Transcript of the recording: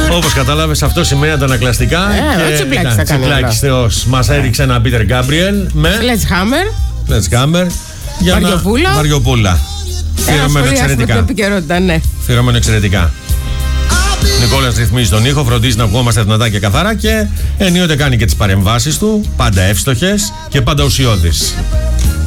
Όπως κατάλαβες, αυτό σημαίνει αντανακλαστικά. Ο Τσιπλάκης θα κάνει. Τσιπλάκης Θεός μας έδειξε ένα Πίτερ Γκάμπριελ με Let's Hammer. Για Βαριοπούλα. Φυρωμένο εξαιρετικά. Ναι. Φυρωμένο εξαιρετικά. Νικόλας ρυθμίζει τον ήχο, φροντίζει να βγόμαστε δυνατά και καθαρά και ενίοτε κάνει και τις παρεμβάσεις του, πάντα εύστοχες και πάντα ουσιώδεις.